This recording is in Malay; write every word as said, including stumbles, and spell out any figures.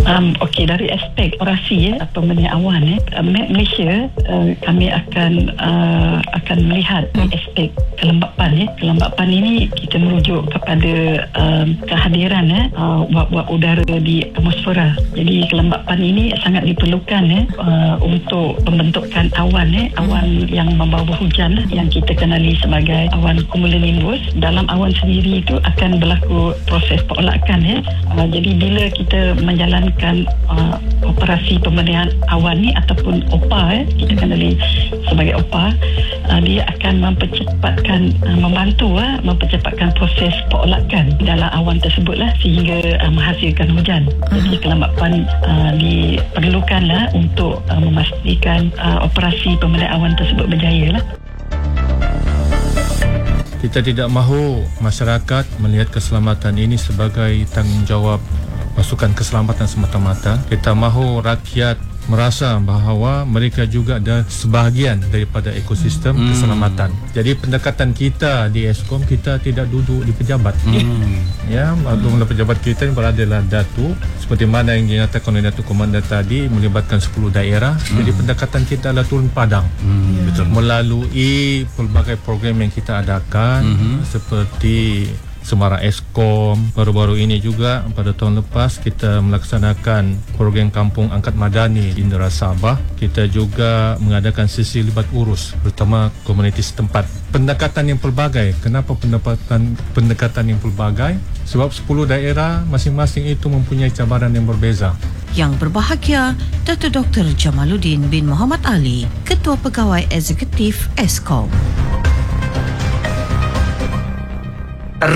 Um, Okey, dari aspek operasi ya, atau pemberdayaan awan ya, uh, Malaysia uh, kami akan uh, akan melihat hmm. aspek kelembapan ya. Kelembapan ini kita merujuk kepada um, kehadiran ya, uh, wap-wap udara di atmosfera. Jadi kelembapan ini sangat diperlukan ya, uh, untuk pembentukan awan ya, awan yang membawa hujan yang kita kenali sebagai awan cumulonimbus. Dalam awan sendiri itu akan berlaku proses perolakan ya. Uh, jadi bila kita menjalankan uh, operasi pemberdayaan awan ni ataupun O P A ya, kita kenali sebagai O P A, uh, dia akan mempercepatkan uh, membantu uh, mempercepatkan proses perolakan dalam awan tersebutlah sehingga uh, menghasilkan hujan. Jadi kelembapan uh, diperlukanlah untuk uh, memastikan uh, operasi pemberdayaan awan tersebut berjaya lah. Kita tidak mahu masyarakat melihat keselamatan ini sebagai tanggungjawab pasukan keselamatan semata-mata. Kita mahu rakyat merasa bahawa mereka juga ada sebahagian daripada ekosistem hmm. keselamatan. Jadi pendekatan kita di Eskom, kita tidak duduk di pejabat. Hmm. Ya, maklumlah pejabat kita berada dalam Datu, seperti mana yang dinyatakan oleh Datuk Komandan tadi, melibatkan sepuluh daerah. Hmm. Jadi pendekatan kita adalah turun padang. Hmm. Betul. Melalui pelbagai program yang kita adakan, hmm. seperti Semara Eskom. Baru-baru ini juga pada tahun lepas kita melaksanakan program Kampung Angkat Madani di Indera Sabah. Kita juga mengadakan sesi libat urus bersama komuniti setempat. Pendekatan yang pelbagai. Kenapa pendekatan pendekatan yang pelbagai? Sebab sepuluh daerah masing-masing itu mempunyai cabaran yang berbeza. Yang berbahagia Datuk Doktor Jamaluddin bin Muhammad Ali, Ketua Pegawai Eksekutif Eskom.